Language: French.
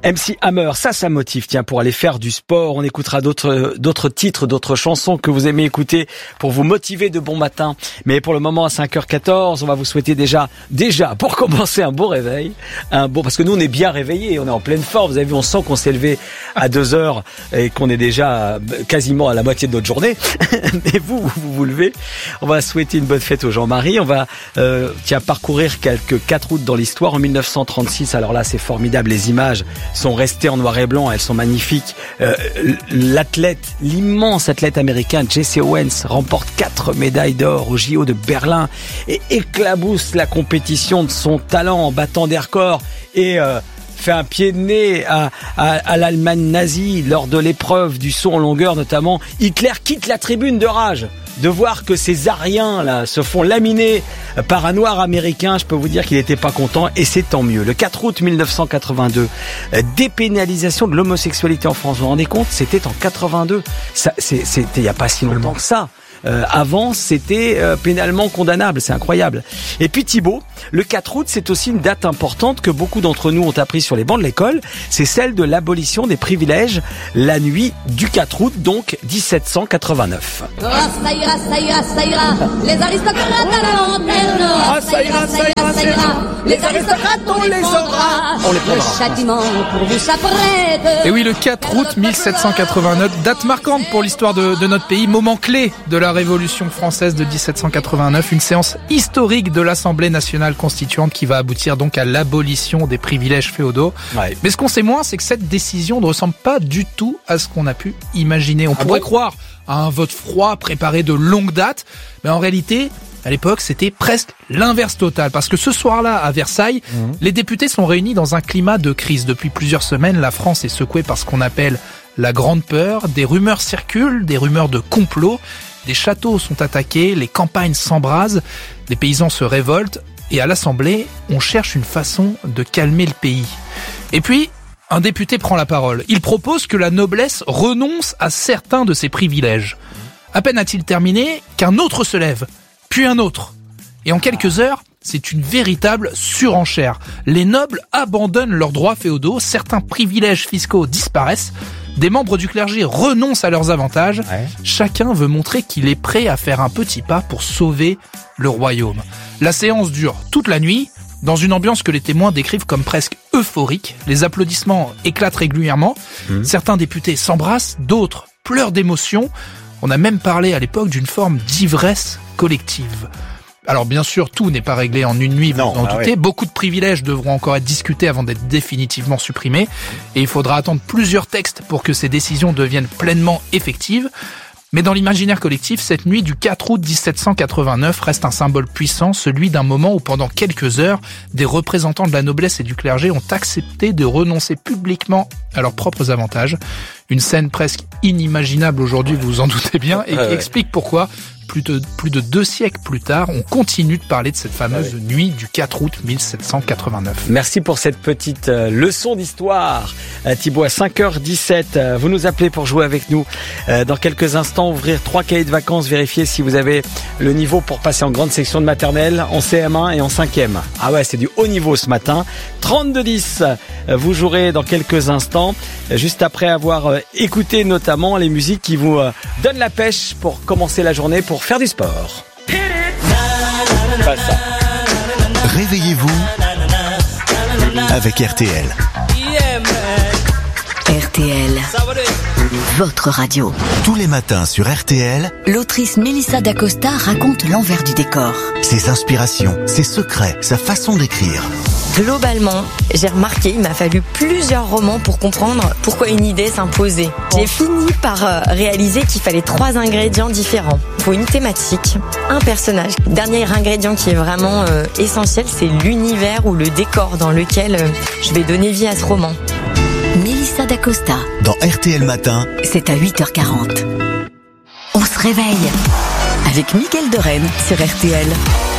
MC Hammer, ça motive. Tiens, pour aller faire du sport, on écoutera d'autres titres, d'autres chansons que vous aimez écouter pour vous motiver de bon matin. Mais pour le moment, à 5h14, on va vous souhaiter déjà, pour commencer, un beau réveil. Parce que nous, on est bien réveillés, on est en pleine forme. Vous avez vu, on sent qu'on s'est levé à 2h et qu'on est déjà quasiment à la moitié de notre journée. Mais vous levez. On va souhaiter une bonne fête au Jean-Marie. On va, parcourir quelques 4 routes dans l'histoire. En 1936, alors là, c'est formidable, les images sont restées en noir et blanc, elles sont magnifiques. L'immense athlète américain Jesse Owens remporte 4 médailles d'or au JO de Berlin et éclabousse la compétition de son talent en battant des records et fait un pied de nez à l'Allemagne nazie lors de l'épreuve du saut en longueur notamment. Hitler quitte la tribune de rage de voir que ces Aryens là se font laminer par un noir américain. Je peux vous dire qu'il n'était pas content et c'est tant mieux. Le 4 août 1982, dépénalisation de l'homosexualité en France. Vous vous rendez compte? C'était en 82. C'était il n'y a pas si longtemps que ça. Avant, c'était pénalement condamnable, c'est incroyable. Et puis Thibaut, le 4 août, c'est aussi une date importante que beaucoup d'entre nous ont appris sur les bancs de l'école. C'est celle de l'abolition des privilèges, la nuit du 4 août, donc 1789. Ça ira, les aristocrates à l'antenne. Ça ira, les aristocrates on les aura. On les prendra. Le châtiment pour vous s'apprête. Et oui, le 4 août 1789, date marquante pour l'histoire de notre pays, moment clé de la Révolution française de 1789, une séance historique de l'Assemblée nationale constituante qui va aboutir donc à l'abolition des privilèges féodaux. Ouais. Mais ce qu'on sait moins, c'est que cette décision ne ressemble pas du tout à ce qu'on a pu imaginer. On pourrait croire à un vote froid préparé de longue date, mais en réalité, à l'époque, c'était presque l'inverse total. Parce que ce soir-là, à Versailles, les députés sont réunis dans un climat de crise. Depuis plusieurs semaines, la France est secouée par ce qu'on appelle la grande peur. Des rumeurs circulent, des rumeurs de complot. Des châteaux sont attaqués, les campagnes s'embrasent, les paysans se révoltent. Et à l'Assemblée, on cherche une façon de calmer le pays. Et puis, un député prend la parole. Il propose que la noblesse renonce à certains de ses privilèges. À peine a-t-il terminé qu'un autre se lève, puis un autre. Et en quelques heures, c'est une véritable surenchère. Les nobles abandonnent leurs droits féodaux, certains privilèges fiscaux disparaissent, des membres du clergé renoncent à leurs avantages. Ouais. Chacun veut montrer qu'il est prêt à faire un petit pas pour sauver le royaume. La séance dure toute la nuit, dans une ambiance que les témoins décrivent comme presque euphorique. Les applaudissements éclatent régulièrement. Certains députés s'embrassent, d'autres pleurent d'émotion. On a même parlé à l'époque d'une forme d'ivresse collective. Alors bien sûr, tout n'est pas réglé en une nuit, vous en doutez. Ouais. Beaucoup de privilèges devront encore être discutés avant d'être définitivement supprimés. Et il faudra attendre plusieurs textes pour que ces décisions deviennent pleinement effectives. Mais dans l'imaginaire collectif, cette nuit du 4 août 1789 reste un symbole puissant, celui d'un moment où pendant quelques heures, des représentants de la noblesse et du clergé ont accepté de renoncer publiquement à leurs propres avantages. Une scène presque inimaginable aujourd'hui, vous vous en doutez bien, et qui explique pourquoi, plus de 2 siècles plus tard, on continue de parler de cette fameuse nuit du 4 août 1789. Merci pour cette petite leçon d'histoire. Thibaut, à 5h17, vous nous appelez pour jouer avec nous. Dans quelques instants, ouvrir 3 cahiers de vacances, vérifier si vous avez le niveau pour passer en grande section de maternelle, en CM1 et en 5e. Ah ouais, c'est du haut niveau ce matin. 32-10, vous jouerez dans quelques instants, juste après avoir écouté notamment les musiques qui vous donnent la pêche pour commencer la journée, pour faire du sport. Pas ça. Réveillez-vous avec RTL. RTL, votre radio. Tous les matins sur RTL, l'autrice Mélissa d'Acosta raconte l'envers du décor. Ses inspirations, ses secrets, sa façon d'écrire. Globalement, j'ai remarqué, il m'a fallu plusieurs romans pour comprendre pourquoi une idée s'imposait. J'ai fini par réaliser qu'il fallait 3 ingrédients différents. Il faut une thématique, un personnage. Le dernier ingrédient qui est vraiment essentiel, c'est l'univers ou le décor dans lequel je vais donner vie à ce roman. Mélissa d'Acosta. Dans RTL Matin, c'est à 8h40. On se réveille avec Mickaël de Rennes sur RTL.